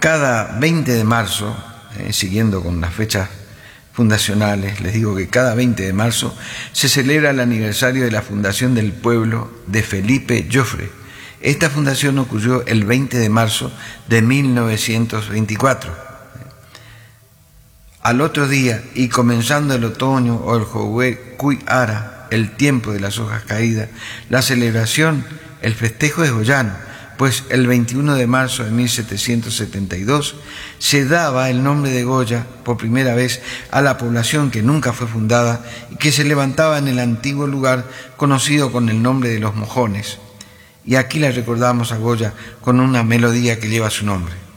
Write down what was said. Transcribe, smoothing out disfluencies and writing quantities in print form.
Cada 20 de marzo, siguiendo con las fechas fundacionales, les digo que cada 20 de marzo se celebra el aniversario de la fundación del pueblo de Felipe Joffre. Esta fundación ocurrió el 20 de marzo de 1924. Al otro día, y comenzando el otoño o el Jowe Cuy Ara, el tiempo de las hojas caídas, la celebración, el festejo es goyano, pues el 21 de marzo de 1772 se daba el nombre de Goya por primera vez a la población que nunca fue fundada y que se levantaba en el antiguo lugar conocido con el nombre de los Mojones. Y aquí le recordamos a Goya con una melodía que lleva su nombre.